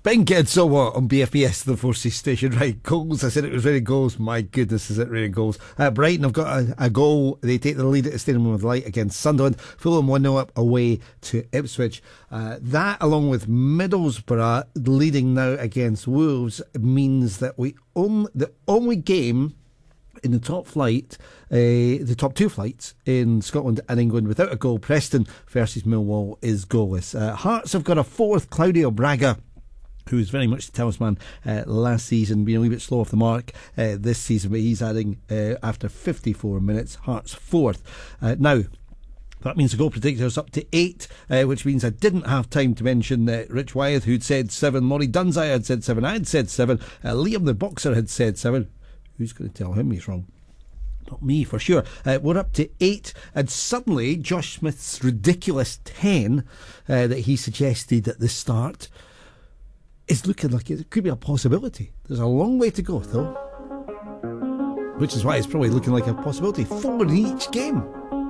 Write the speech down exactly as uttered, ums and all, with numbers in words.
Ben Kidd, so what, on B F B S, the Forces station. Right, goals. I said it was really goals. My goodness, is it really goals? Uh, Brighton have got a, a goal. They take the lead at the Stadium of Light against Sunderland. Fulham one nil up away to Ipswich. Uh, that, along with Middlesbrough leading now against Wolves, means that we on, the only game in the top flight, uh, the top two flights in Scotland and England without a goal, Preston versus Millwall, is goalless. Uh, Hearts have got a fourth, Claudio Braga, who was very much the talisman uh, last season, being a wee bit slow off the mark uh, this season, but he's adding uh, after fifty-four minutes. Hearts fourth. Uh, now, that means the goal predictor's up to eight, uh, which means I didn't have time to mention uh, Rich Wyeth, who'd said seven, Laurie Dunzai had said seven, I had said seven, uh, Liam the Boxer had said seven. Who's going to tell him he's wrong? Not me, for sure. Uh, we're up to eight, and suddenly Josh Smith's ridiculous ten uh, that he suggested at the start is looking like it could be a possibility. There's a long way to go, though, which is why it's probably looking like a possibility. Four in each game.